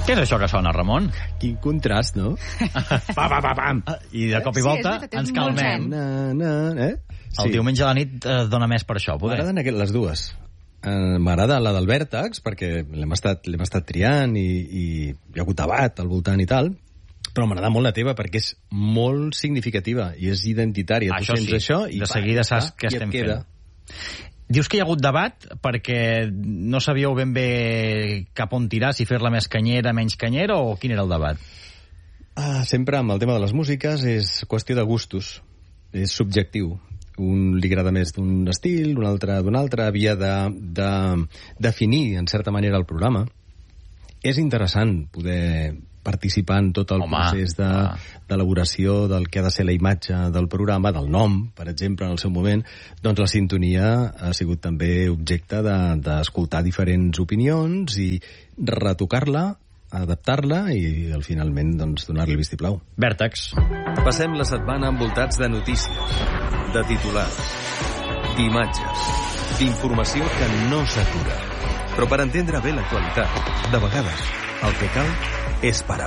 Què és això que sona, Ramon? Quin contrast, no? Pam! I de cop i volta ens calmem. Sí. El diumenge a la nit dona més per això, poder. M'agraden les dues. M'agrada la del Vèrtex, perquè l'hem estat triant i hi ha hagut debat al voltant i tal, però m'agrada molt la teva perquè és molt significativa i és identitària. Això tu sí, això i de seguida saps què estem fent. Dius que hi ha hagut debat perquè no sabíeu ben bé cap on tirar, si fer-la més canyera, menys canyera, o quin era el debat? Sempre amb el tema de les músiques és qüestió de gustos, és subjectiu. Un li agrada més d'un estil, un altre d'un altre, havia de definir, en certa manera, el programa. És interessant poder participar en tot el procés d'elaboració del que ha de ser la imatge del programa, del nom, per exemple, en el seu moment. Doncs la sintonia ha sigut també objecte d'escoltar diferents opinions i retocar-la, adaptar-la i finalment doncs, donar-li el vistiplau. Vèrtex. Passem la setmana envoltats de notícies, de titulars, d'imatges, d'informació que no s'atura. Però per entendre bé l'actualitat, de vegades, el que cal és parar.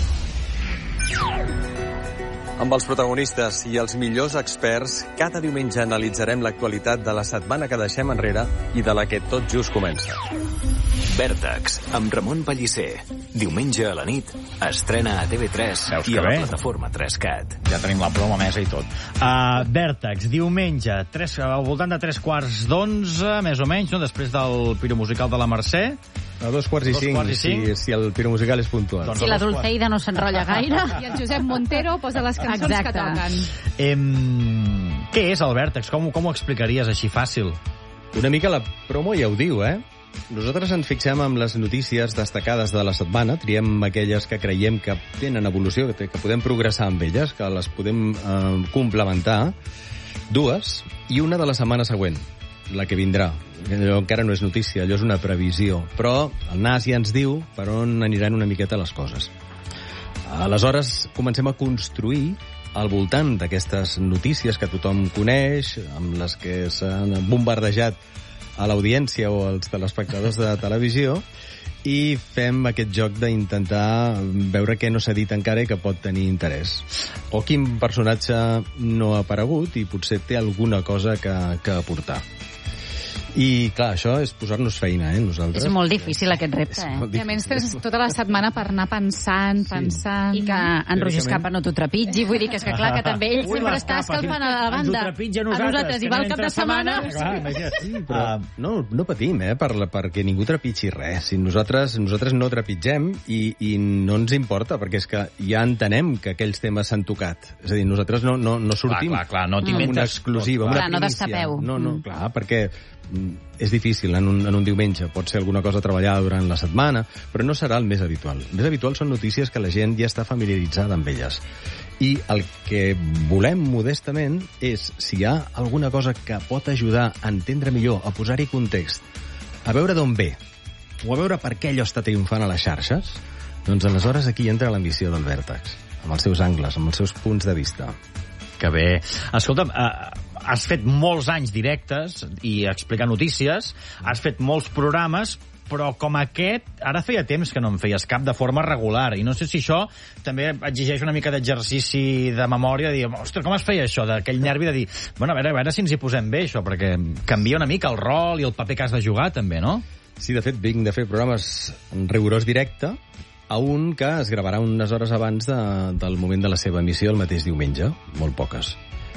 Amb els protagonistes i els millors experts, cada diumenge analitzarem l'actualitat de la setmana que deixem enrere i de la que tot just comença. Vèrtex, amb Ramon Pellicer. Diumenge a la nit, estrena a TV3 i a la plataforma 3CAT. Ja tenim la promo mesa i tot. Vèrtex, diumenge, al voltant de 3:45, més o menys, no? Després del Piro Musical de la Mercè. A 2:45, si el Piro Musical és puntual. Doncs si la Dulceida no s'enrotlla gaire. I el Josep Montero posa les cançons que toquen. Què és el Vèrtex? Com ho explicaries així fàcil? Una mica la promo ja ho diu, Nosaltres ens fixem en les notícies destacades de la setmana, triem aquelles que creiem que tenen evolució, que podem progressar amb elles, que les podem complementar, dues, i una de la setmana següent, la que vindrà. Allò encara no és notícia, allò és una previsió, però el nas ja ens diu per on aniran una miqueta les coses. Aleshores, comencem a construir al voltant d'aquestes notícies que tothom coneix, amb les que s'han bombardejat a l'audiència o als telespectadors de televisió, i fem aquest joc d'intentar veure què no s'ha dit encara i que pot tenir interès. O quin personatge no ha aparegut i potser té alguna cosa que aportar. I, clar, això és posar-nos feina, nosaltres. És molt difícil, aquest repte, I a més tens tota la setmana per anar pensant. I que en Roger Escapa no t'ho trepitgi. Vull dir que és que, clar, que també ell sempre està escalfant a la banda. Ens ho trepitja a nosaltres. I va el cap de setmana. Però no patim, perquè ningú trepitgi res. Nosaltres no trepitgem i no ens importa, perquè és que ja entenem que aquells temes s'han tocat. És a dir, nosaltres no sortim no amb una exclusiva, amb una primícia. No destapeu. No, clar, perquè és difícil en un diumenge, pot ser alguna cosa treballada durant la setmana, però no serà el més habitual. El més habitual són notícies que la gent ja està familiaritzada amb elles. I el que volem modestament és, si hi ha alguna cosa que pot ajudar a entendre millor, a posar-hi context, a veure d'on ve, o a veure per què allò està triomfant a les xarxes, doncs aleshores aquí entra l'ambició del Vèrtex, amb els seus angles, amb els seus punts de vista. Que bé. Escolta'm, has fet molts anys directes i explicar notícies, has fet molts programes, però com aquest, ara feia temps que no en feies cap de forma regular, i no sé si això també exigeix una mica d'exercici de memòria, de dir, ostres, com es feia això, d'aquell nervi de dir, bueno, a veure si ens hi posem bé, això, perquè canvia una mica el rol i el paper que has de jugar, també, no? Sí, de fet, vinc de fer programes en rigorós directe, a un que es gravarà unes hores abans del moment de la seva emissió el mateix diumenge, molt poques.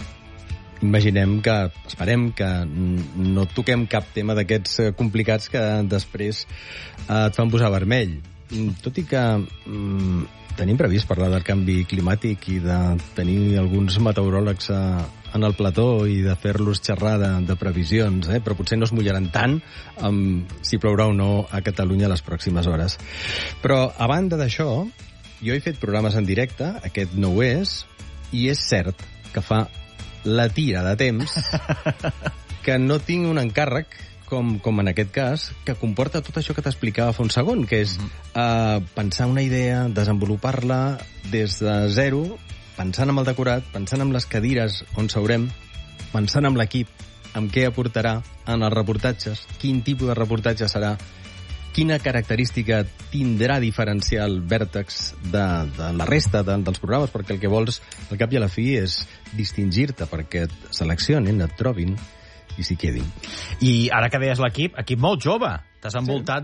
Esperem que no toquem cap tema d'aquests complicats que després et fan posar vermell. Tot i que tenim previst parlar del canvi climàtic i de tenir alguns meteoròlegs en el plató i de fer-los xerrar de previsions, però potser no es mullaran tant si plourà o no a Catalunya les pròximes hores. Però, a banda d'això, jo he fet programes en directe, aquest no ho és, i és cert que fa la tira de temps que no tinc un encàrrec, com en aquest cas, que comporta tot això que t'explicava fa un segon, que és pensar una idea, desenvolupar-la des de zero, pensant en el decorat, pensant en les cadires on seurem, pensant en l'equip, en què aportarà en els reportatges, quin tipus de reportatge serà, quina característica tindrà diferencial Vèrtex de la resta dels programes, perquè el que vols, al cap i a la fi, és distingir-te, perquè et seleccionin, et trobin i s'hi quedin. I ara que deies l'equip, equip molt jove. T'has envoltat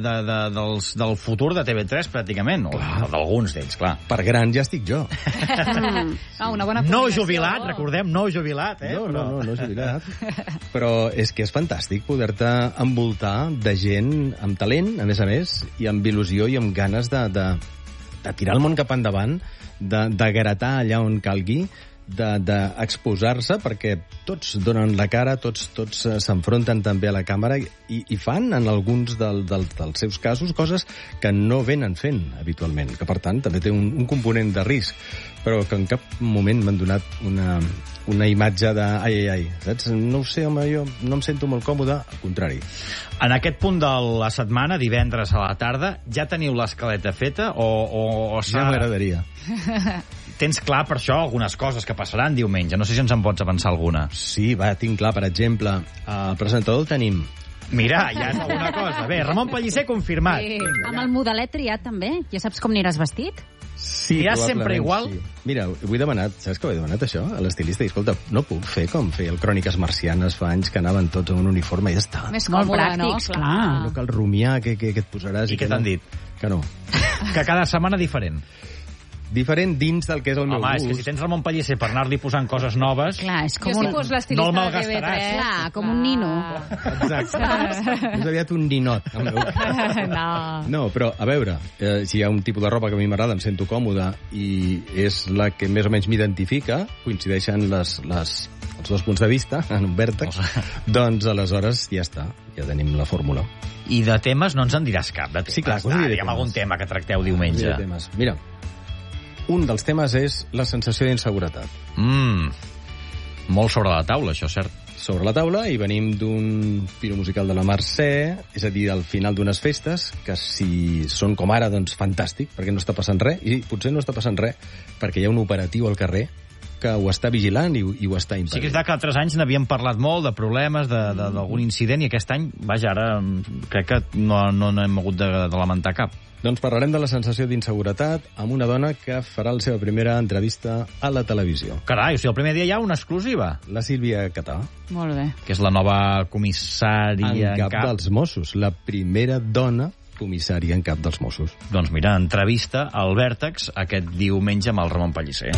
del futur de TV3, pràcticament. O d'alguns d'ells, clar. Per gran ja estic jo. Una bona no jubilat, recordem, no jubilat. No jubilat. Però és que és fantàstic poder-te envoltar de gent amb talent, a més, i amb il·lusió i amb ganes de tirar el món cap endavant, de gratar allà on calgui, d'exposar-se, perquè tots donen la cara, tots s'enfronten també a la càmera i fan, en alguns dels seus casos, coses que no venen fent habitualment, que per tant també té un component de risc, però que en cap moment m'han donat una imatge de ai, saps? No ho sé, home, jo no em sento molt còmode, al contrari. En aquest punt de la setmana, divendres a la tarda, ja teniu l'escaleta feta o ja m'agradaria. Tens clar, per això, algunes coses que passaran diumenge. No sé si ens en pots avançar alguna. Sí, tinc clar, per exemple, el presentador el tenim. Mira, ja és alguna cosa. Bé, Ramon Pellicer confirmat. Sí. Amb el modelet triat, també? Ja saps com aniràs vestit? Sí, ja sempre igual? Sí. Mira, ho he demanat, saps que ho he demanat, això, a l'estilista? I, escolta, no puc fer com feia el Cròniques Marcianes fa anys, que anaven tots amb un uniforme i ja està. Més còmode, pràctics, no? Clar. No cal rumiar què et posaràs. I què t'han dit? Que no. Que cada setmana diferent. Diferent dins del que és el meu gust. Home, és que si tens Ramon Pellicer per anar-li posant coses noves... Clar, és com jo si fos l'estilista no el de malgastaràs. TV3. Clar, com un nino. Exacte. És aviat un ninot. No, però, a veure, si hi ha un tipus de roba que a mi m'agrada, em sento còmode, i és la que més o menys m'identifica, coincideixen els dos punts de vista en un vèrtex, doncs aleshores ja està, ja tenim la fórmula. I de temes no ens en diràs cap, de temes. Sí, clar, diguem algun tema que tracteu diumenge. Mira, un dels temes és la sensació d'inseguretat. Molt sobre la taula, això, cert? Sobre la taula, i venim d'un piro musical de la Mercè, és a dir, al final d'unes festes, que si són com ara, doncs fantàstic, perquè no està passant res, i potser no està passant res, perquè hi ha un operatiu al carrer que ho està vigilant i ho està impedint. Sí que és veritat que altres anys n'havíem parlat molt de problemes, d'algun incident, i aquest any, vaja, ara crec que no hem hagut de lamentar cap. Doncs parlarem de la sensació d'inseguretat amb una dona que farà la seva primera entrevista a la televisió. Carai, o sigui, el primer dia hi ha una exclusiva. La Sílvia Catà. Molt bé. Que és la nova comissària en cap dels Mossos. La primera dona comissària en cap dels Mossos. Doncs mira, entrevista al Vèrtex aquest diumenge amb el Ramon Pellicer.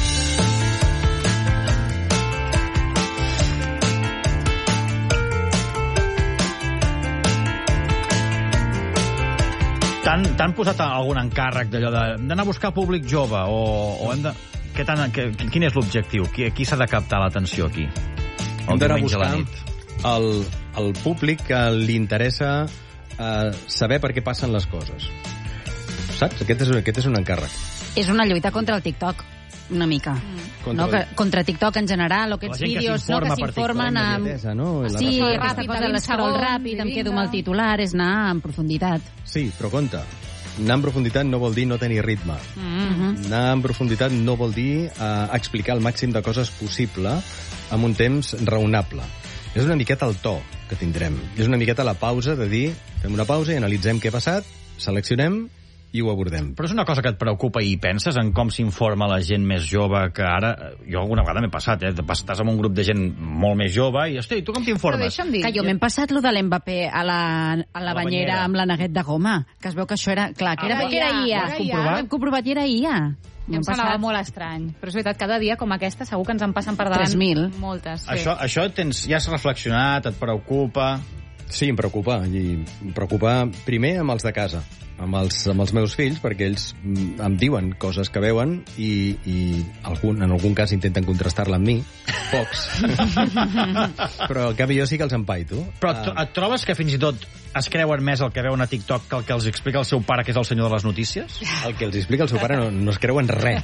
T'han posat algun encàrrec d'allò d'anar a buscar públic jove o hem de... Quin és l'objectiu? Qui s'ha de captar l'atenció aquí? Hem d'anar a buscar el públic que li interessa saber per què passen les coses. Saps? Aquest és un encàrrec. És una lluita contra el TikTok, una mica. Contra TikTok en general, o aquests vídeos que s'informen amb... Sí, aquesta cosa de l'escroll ràpid, em quedo amb el titular, és anar en profunditat. Sí, però compte, anar en profunditat no vol dir no tenir ritme. Anar en profunditat no vol dir explicar el màxim de coses possible en un temps raonable. És una miqueta el to que tindrem. És una miqueta la pausa de dir, fem una pausa i analitzem què ha passat, seleccionem i ho abordem. Però és una cosa que et preocupa i penses en com s'informa la gent més jove, que ara, jo alguna vegada m'he passat, estàs amb un grup de gent molt més jove i, hosti, tu com t'informes? Que jo m'hem passat lo de l'Mbappé a la banyera amb la neguet de goma, que es veu que això era... Clar, que era IA. Hem comprovat i era IA. I em semblava molt estrany. Però és veritat, cada dia com aquesta segur que ens en passen per davant 3.000. Moltes. Sí. Això ja has reflexionat, et preocupa... Sí, em preocupa. I em preocupa primer amb els de casa, amb els meus fills, perquè ells em diuen coses que veuen i en algun cas intenten contrastar-la amb mi. Pocs. Però al canvi jo sí que els empaito. Però et trobes que fins i tot es creuen més el que veuen a TikTok que el que els explica el seu pare, que és el senyor de les notícies? El que els explica el seu pare no es creuen res.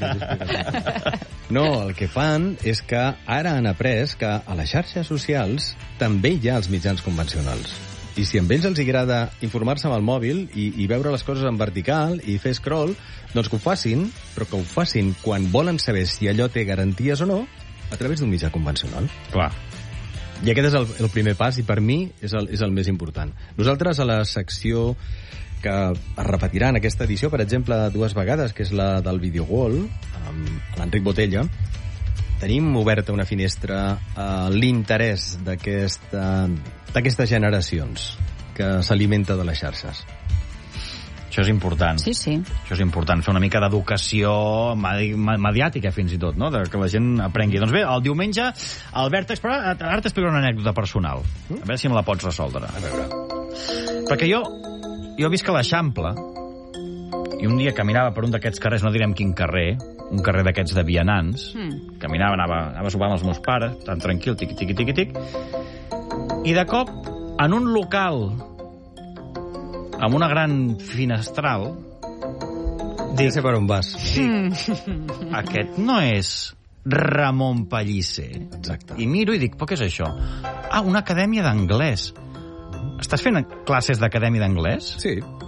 No, el que fan és que ara han après que a les xarxes socials també hi ha els mitjans convencionals. I si a ells els agrada informar-se amb el mòbil i veure les coses en vertical i fer scroll, doncs que ho facin, però que ho facin quan volen saber si allò té garanties o no, a través d'un mitjà convencional. Clar. I aquest és el primer pas, i per mi és el més important. Nosaltres, a la secció que es repetirà en aquesta edició, per exemple, 2 vegades, que és la del Videowall, amb l'Enric Botella, tenim oberta una finestra a l'interès d'aquestes generacions que s'alimenta de les xarxes. Això és important. Sí. Això és important, fer una mica d'educació mediàtica, fins i tot, no? Que la gent aprengui. Doncs bé, el diumenge, al Vèrtex, però ara t'explico una anècdota personal. A veure si me la pots resoldre. A veure. Perquè jo visc a l'Eixample, i un dia caminava per un d'aquests carrers, no direm quin carrer, un carrer d'aquests de vianants, caminava, anava a sopar amb els meus pares, tan tranquil, tic, i de cop, en un local amb una gran finestral, ja sé per on vas. Aquest no és Ramon Pellicer. Exacte. I miro i dic, però què és això? Ah, una acadèmia d'anglès. Estàs fent classes d'acadèmia d'anglès? Sí.